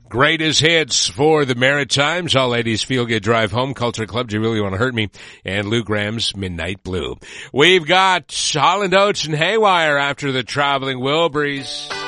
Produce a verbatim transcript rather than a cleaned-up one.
Greatest hits for the Maritimes. All ladies feel good drive home. Culture Club, Do You Really Want to Hurt Me? And Lou Graham's Midnight Blue. We've got Holland Oates and Haywire after the Traveling Wilburys.